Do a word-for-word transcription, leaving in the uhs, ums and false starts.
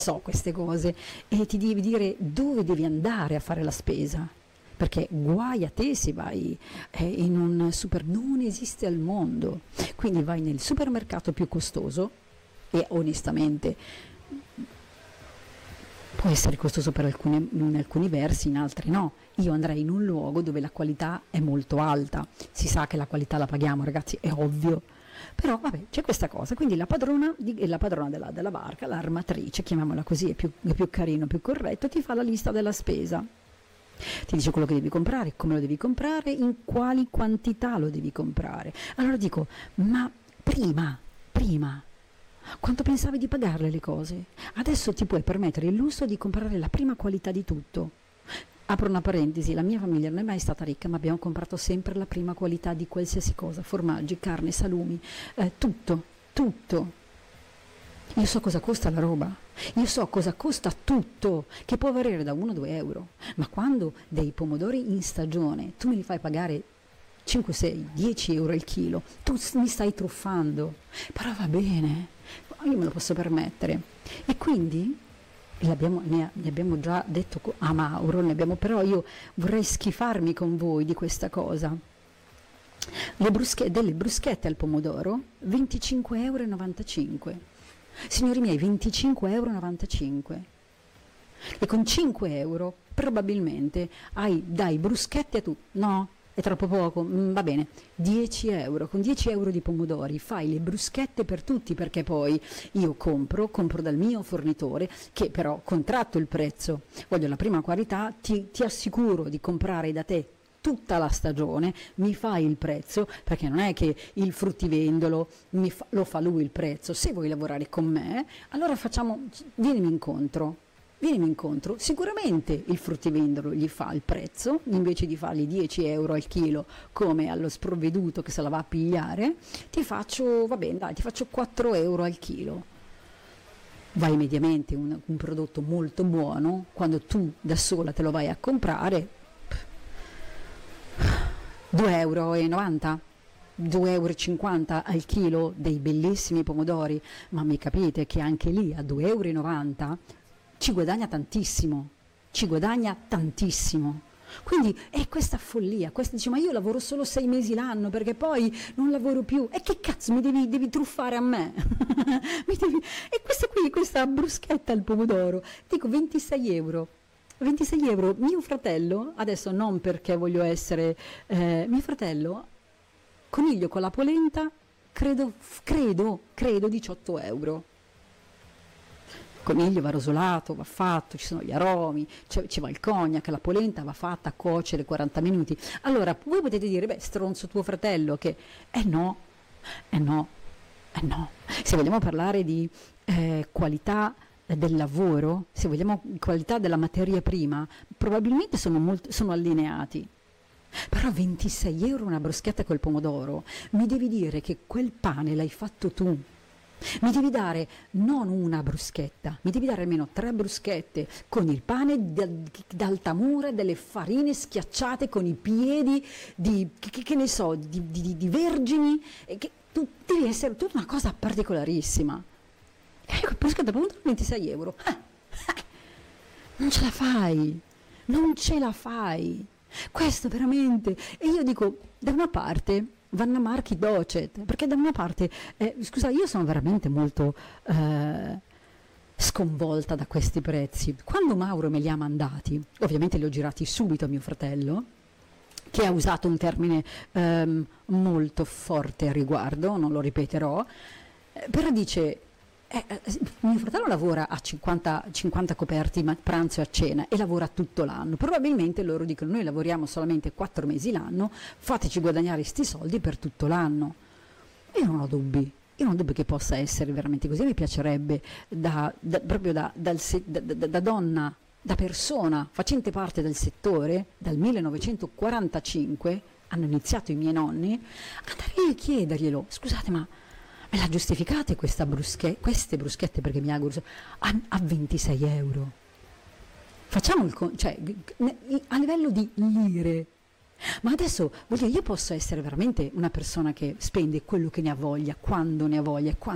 so queste cose e ti devi dire dove devi andare a fare la spesa, perché guai a te se vai eh, in un super, non esiste al mondo, quindi vai nel supermercato più costoso e onestamente può essere costoso per alcune, in alcuni versi, in altri no. Io andrei in un luogo dove la qualità è molto alta, si sa che la qualità la paghiamo ragazzi, è ovvio. Però vabbè, c'è questa cosa, quindi la padrona, di, la padrona della, della barca, l'armatrice, chiamiamola così, è più, è più carino, più corretto, ti fa la lista della spesa. Ti dice quello che devi comprare, come lo devi comprare, in quali quantità lo devi comprare. Allora dico, ma prima, prima, quanto pensavi di pagarle le cose? Adesso ti puoi permettere il lusso di comprare la prima qualità di tutto. Apro una parentesi, la mia famiglia non è mai stata ricca, ma abbiamo comprato sempre la prima qualità di qualsiasi cosa, formaggi, carne, salumi, eh, tutto, tutto. Io so cosa costa la roba, io so cosa costa tutto, che può variare da uno a due euro, ma quando dei pomodori in stagione tu me li fai pagare cinque, sei, dieci euro al chilo, tu mi stai truffando, però va bene, io me lo posso permettere. E quindi l'abbiamo, ne, ne abbiamo già detto a Mauro, ne abbiamo, però io vorrei schifarmi con voi di questa cosa. Le bruschette, delle bruschette al pomodoro, venticinque euro e novantacinque. Signori miei, venticinque euro e novantacinque. E con cinque euro probabilmente hai, dai bruschette a tu. No, è troppo poco, mm, va bene, dieci euro, con dieci euro di pomodori fai le bruschette per tutti, perché poi io compro, compro dal mio fornitore che però contratto il prezzo, voglio la prima qualità, ti, ti assicuro di comprare da te tutta la stagione, mi fai il prezzo, perché non è che il fruttivendolo mi fa, lo fa lui il prezzo. Se vuoi lavorare con me, allora facciamo, vienimi incontro. Vienimi incontro, sicuramente il fruttivendolo gli fa il prezzo, invece di fargli dieci euro al chilo come allo sprovveduto che se la va a pigliare, ti faccio, va bene, dai, ti faccio quattro euro al chilo. Vai mediamente un, un prodotto molto buono, quando tu da sola te lo vai a comprare, due euro e novanta, due euro e cinquanta al chilo dei bellissimi pomodori, ma mi capite che anche lì a due euro e novanta ci guadagna tantissimo, ci guadagna tantissimo. Quindi è questa follia, questa dice ma io lavoro solo sei mesi l'anno perché poi non lavoro più, e che cazzo mi devi, devi truffare a me? mi devi... E questa qui, questa bruschetta al pomodoro, dico ventisei euro. ventisei euro, mio fratello, adesso non perché voglio essere, eh, mio fratello, coniglio con la polenta, credo, credo, credo diciotto euro. Coniglio va rosolato, va fatto, ci sono gli aromi, c'è, ci va il cognac, la polenta va fatta a cuocere quaranta minuti. Allora, voi potete dire, beh, stronzo tuo fratello, che, eh no, eh no, eh no. Se vogliamo parlare di eh, qualità del lavoro, se vogliamo qualità della materia prima, probabilmente sono, molto, sono allineati. Però ventisei euro una bruschetta col pomodoro, mi devi dire che quel pane l'hai fatto tu. Mi devi dare non una bruschetta, mi devi dare almeno tre bruschette con il pane d'altamura, delle farine schiacciate con i piedi di, che, che ne so, di, di, di vergini, e che tu devi essere tutta una cosa particolarissima. Ecco, bruschetta per ventisei euro. Eh, eh, non ce la fai, non ce la fai. Questo veramente. E io dico, da una parte vanno a marchi docet, perché da una parte, eh, scusa, io sono veramente molto eh, sconvolta da questi prezzi. Quando Mauro me li ha mandati, ovviamente li ho girati subito a mio fratello, che ha usato un termine ehm, molto forte a riguardo, non lo ripeterò, eh, però dice... Eh, eh, mio fratello lavora a cinquanta, cinquanta coperti ma pranzo e a cena e lavora tutto l'anno. Probabilmente loro dicono noi lavoriamo solamente quattro mesi l'anno, fateci guadagnare sti soldi per tutto l'anno. Io non ho dubbi, io non ho dubbi che possa essere veramente così. Mi piacerebbe da, da, proprio da, dal, da, da, da donna, da persona facente parte del settore, dal millenovecentoquarantacinque hanno iniziato i miei nonni, andare a chiederglielo, scusate ma me la giustificate questa bruschetta, queste bruschette, perché mi auguro a, a ventisei euro? Facciamo il con- cioè a livello di lire. Ma adesso voglio, io posso essere veramente una persona che spende quello che ne ha voglia, quando ne ha voglia, quando